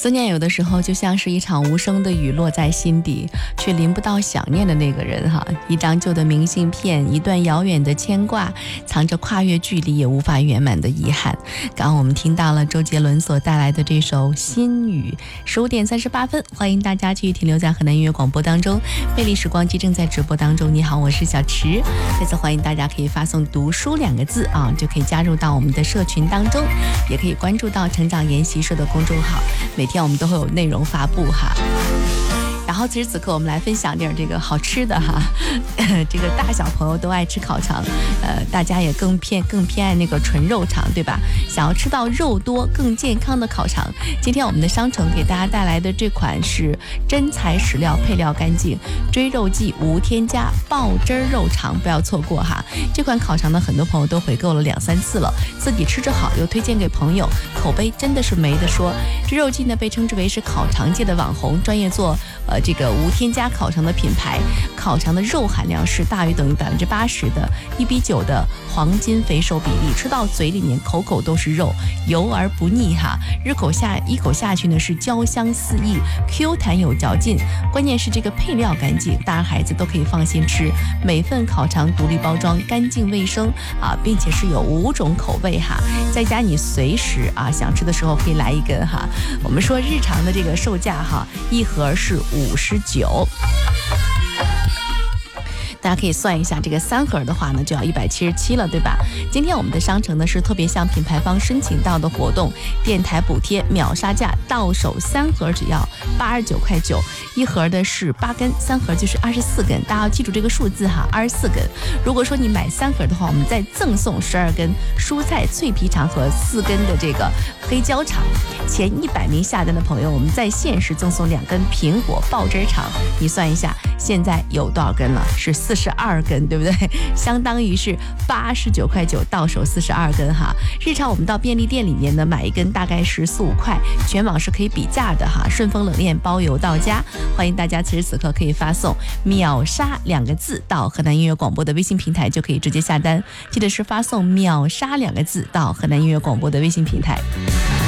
思念有的时候就像是一场无声的雨落在心底，却淋不到想念的那个人哈。一张旧的明信片，一段遥远的牵挂，藏着跨越距离也无法圆满的遗憾。刚刚我们听到了周杰伦所带来的这首《心语》，15点38分，欢迎大家继续停留在河南音乐广播当中，魅力时光机正在直播当中。你好，我是小池，再次欢迎大家可以发送读书2个字啊，就可以加入到我们的社群当中，也可以关注到成长研习社的公众号，每天我们都会有内容发布哈。然后此时此刻我们来分享点这个好吃的哈，这个大小朋友都爱吃烤肠，大家也更偏爱那个纯肉肠，对吧？想要吃到肉多更健康的烤肠，今天我们的商城给大家带来的这款是真材实料，配料干净，追肉剂无添加爆汁肉肠，不要错过哈。这款烤肠呢，很多朋友都回购了2-3次了，自己吃着好，又推荐给朋友，口碑真的是没得说。追肉剂呢被称之为是烤肠界的网红，专业做这个无添加烤肠的品牌，烤肠的肉含量是大于等于80%的1:9的黄金肥瘦比例，吃到嘴里面口口都是肉，油而不腻哈。一口下去呢是焦香四溢，Q 弹有嚼劲，关键是这个配料干净，大人孩子都可以放心吃。每份烤肠独立包装，干净卫生啊，并且是有5种口味哈，在家你随时啊想吃的时候可以来一根哈。我们说日常的这个售价哈，一盒是59。大家可以算一下，这个3盒的话呢就要177了，对吧？今天我们的商城呢是特别向品牌方申请到的活动，电台补贴秒杀价，到手3盒只要89.9块，一盒的是8根，3盒就是24根，大家要记住这个数字哈，24根。如果说你买3盒的话，我们再赠送12根蔬菜脆皮肠和4根的这个黑椒肠。前100名下单的朋友，我们在限时赠送2根苹果爆汁肠。你算一下，现在有多少根了？是42根，对不对？相当于是89.9块，到手42根哈。日常我们到便利店里面呢买一根大概是4-5块，全网是可以比价的哈。顺丰冷链包邮到家，欢迎大家此时此刻可以发送秒杀2个字到河南音乐广播的微信平台，就可以直接下单。记得是发送秒杀2个字到河南音乐广播的微信平台。